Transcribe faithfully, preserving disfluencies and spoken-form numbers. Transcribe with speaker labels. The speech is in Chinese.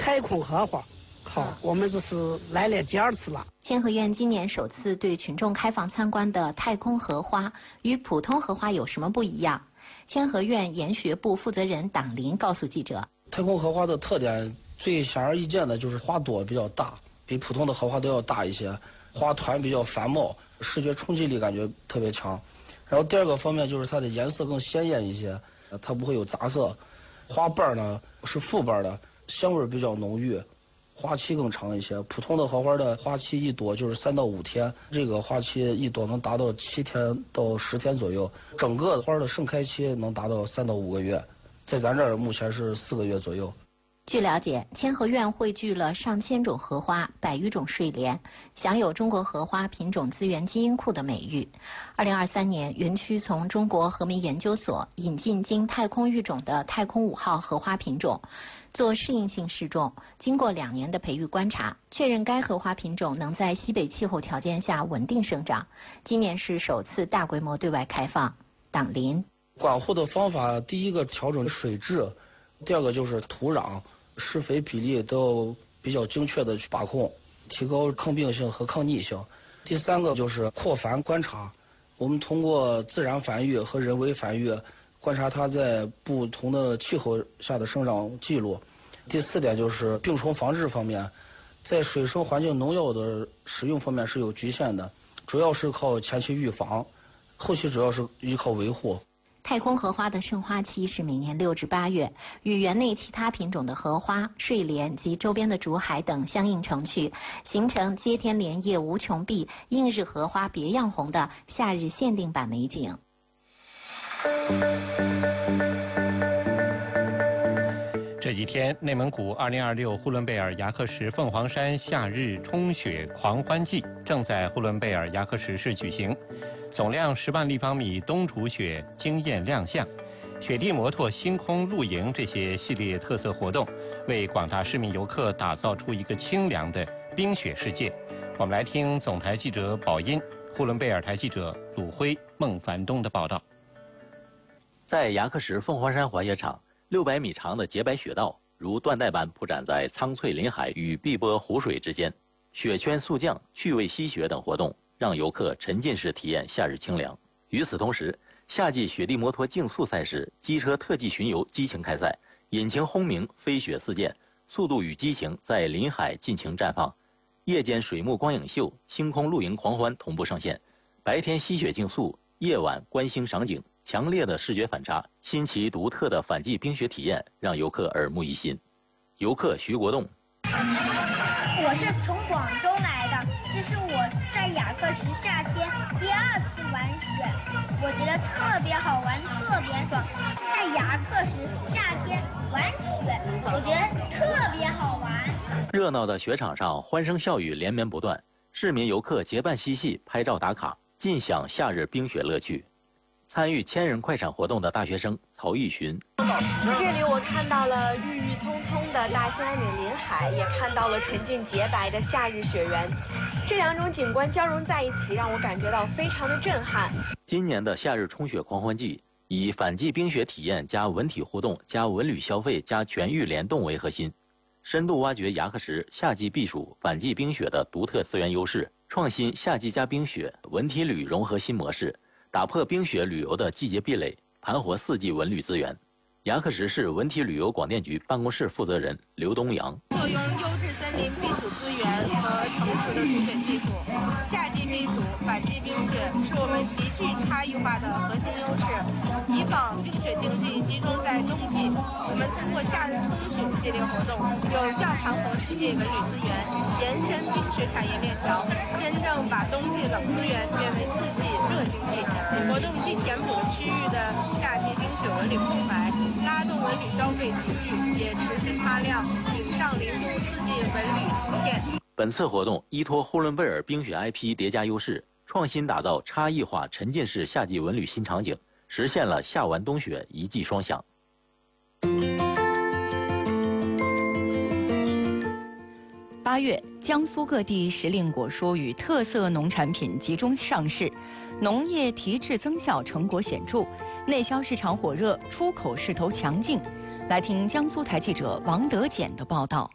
Speaker 1: 太空荷花。好，我们这是来了第二次了。
Speaker 2: 千和苑今年首次对群众开放参观的太空荷花，与普通荷花有什么不一样？千和苑研学部负责人党林告诉记者：
Speaker 3: 太空荷花的特点最显而易见的就是花朵比较大，比普通的荷花都要大一些，花团比较繁茂，视觉冲击力感觉特别强。然后第二个方面就是它的颜色更鲜艳一些，它不会有杂色。花瓣呢是复瓣的，香味比较浓郁，花期更长一些。普通的荷花的花期一朵就是三到五天，这个花期一朵能达到七天到十天左右，整个花的盛开期能达到三到五个月，在咱这儿目前是四个月左右。
Speaker 2: 据了解，千和苑汇聚了上千种荷花、百余种睡莲，享有中国荷花品种资源基因库的美誉。二零二三年，园区从中国和媒研究所引进经太空育种的太空五号荷花品种，做适应性试种。经过两年的培育观察，确认该荷花品种能在西北气候条件下稳定生长。今年是首次大规模对外开放。党林
Speaker 3: 管护的方法，第一个调整水质，第二个就是土壤。施肥比例都要比较精确的去把控，提高抗病性和抗逆性。第三个就是扩繁观察，我们通过自然繁育和人为繁育，观察它在不同的气候下的生长记录。第四点就是病虫防治方面，在水生环境农药的使用方面是有局限的，主要是靠前期预防，后期主要是依靠维护。
Speaker 2: 太空荷花的盛花期是每年六至八月，与园内其他品种的荷花、睡莲及周边的竹海等相映成趣，形成接天莲叶无穷碧、映日荷花别样红的夏日限定版美景。
Speaker 4: 这几天，内蒙古二零二六呼伦贝尔牙克什凤凰山夏日冲雪狂欢季正在呼伦贝尔牙克什市举行。总量十万立方米冬储雪惊艳亮相，雪地摩托、星空露营这些系列特色活动，为广大市民游客打造出一个清凉的冰雪世界。我们来听总台记者宝音、呼伦贝尔台记者鲁辉、孟凡东的报道。
Speaker 5: 在牙克什凤凰山滑雪场，六百米长的洁白雪道如缎带般铺展在苍翠林海与碧波湖水之间，雪圈速降、趣味吸雪等活动让游客沉浸式体验夏日清凉。与此同时，夏季雪地摩托竞速赛事机车特技巡游激情开赛，引擎轰鸣，飞雪四溅，速度与激情在林海尽情绽放。夜间水幕光影秀、星空露营狂欢同步上线，白天吸雪竞速，夜晚观星赏景，强烈的视觉反差，新奇独特的反季冰雪体验让游客耳目一新。游客徐国栋，
Speaker 6: 我是从广州来的，这是我在雅克什夏天第二次玩雪，我觉得特别好玩，特别爽。在雅克什夏天玩雪，我觉得特别好玩。
Speaker 5: 热闹的雪场上，欢声笑语连绵不断，市民游客结伴嬉戏，拍照打卡，尽享夏日冰雪乐趣。参与千人快闪活动的大学生曹玉群，
Speaker 7: 这里我看到了郁郁葱葱的大兴安岭林海，也看到了纯净洁白的夏日雪原，这两种景观交融在一起，让我感觉到非常的震撼。
Speaker 5: 今年的夏日冲雪狂欢季以反季冰雪体验加文体互动加文旅消费加全域联动为核心，深度挖掘牙克什夏季避暑反季冰雪的独特资源优势，创新夏季加冰雪文体旅融合新模式，打破冰雪旅游的季节壁垒，盘活四季文旅资源。牙克什市文体旅游广电局办公室负责人刘东阳，
Speaker 8: 作用优质森林避暑资源和成熟的除雪技术，夏季避暑、反季冰雪是我们极具差异化的核心优势。以往冰雪经济集中在冬季，我们通过夏日冲雪系列活动，有效盘活四季文旅资源，延伸冰雪产业链条，真正把冬季冷资源变为四季热经济。活动既填补了区域的夏季冰雪文旅空白，拉动文旅消费集聚，也持续擦亮顶上零度四季文旅图片。
Speaker 5: 本次活动依托呼伦贝尔冰雪 I P 叠加优势，创新打造差异化沉浸式夏季文旅新场景，实现了夏玩冬雪一季双享。
Speaker 9: 八月，江苏各地时令果蔬与特色农产品集中上市，农业提质增效成果显著，内销市场火热，出口势头强劲。来听江苏台记者王德简的报道。